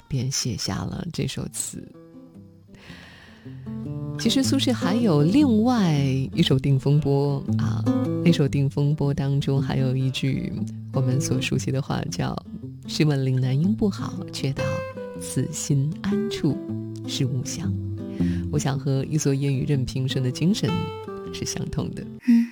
便写下了这首词。其实苏轼还有另外一首《定风波》啊，那首《定风波》当中还有一句我们所熟悉的话，叫“试问岭南应不好，却道此心安处是吾乡”。我想和一蓑烟雨任平生的精神是相通的。